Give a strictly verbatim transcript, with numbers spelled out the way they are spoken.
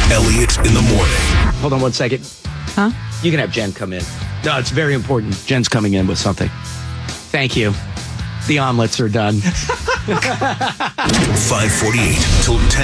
Elliot in the morning. Hold on one second. Huh? You can have Jen come in. No, it's very important. Jen's coming in with something. Thank you. The omelets are done. five forty-eight till ten.